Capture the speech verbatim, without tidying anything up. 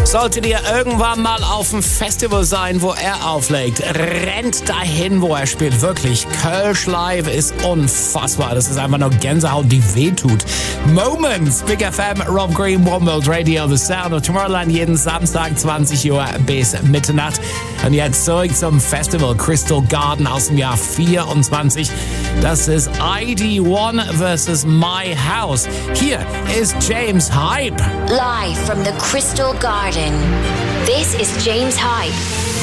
Solltet ihr irgendwann mal auf dem Festival sein, wo er auflegt, rennt dahin, wo er spielt. Wirklich, Kölsch Live ist unfassbar. Das ist einfach nur Gänsehaut, die wehtut. Moments, Big F M, Rob Green, One World Radio, The Sound of Tomorrowland, jeden Samstag zwanzig Uhr bis Mitternacht. Und jetzt zurück zum Festival Crystal Garden aus dem Jahr vierundzwanzig. Das ist I D one versus My House. Hier ist James Hype. Live from the Crystal Garden. This is James Hype.